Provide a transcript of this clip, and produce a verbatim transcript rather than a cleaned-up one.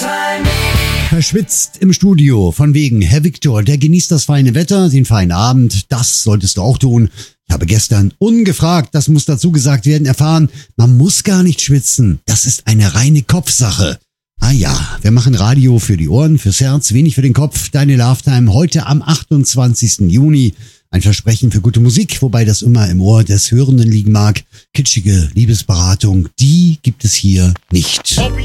Time. Verschwitzt im Studio, von wegen, Herr Viktor, der genießt das feine Wetter, den feinen Abend, das solltest du auch tun. Ich habe gestern ungefragt, das muss dazu gesagt werden, erfahren, man muss gar nicht schwitzen, das ist eine reine Kopfsache. Ah ja, wir machen Radio für die Ohren, fürs Herz, wenig für den Kopf, deine Lovetime heute am achtundzwanzigsten Juni. Ein Versprechen für gute Musik, wobei das immer im Ohr des Hörenden liegen mag. Kitschige Liebesberatung, die gibt es hier nicht. Ob